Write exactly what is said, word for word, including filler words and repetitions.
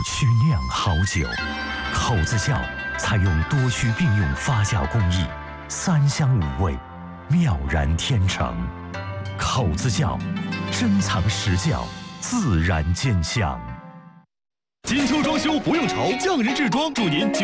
曲酿好酒。口子窖采用多须并用发酵工艺，三香五味，妙然天成。口子窖，珍藏实窖，自然见香。 金秋装修不用愁，匠人制装祝您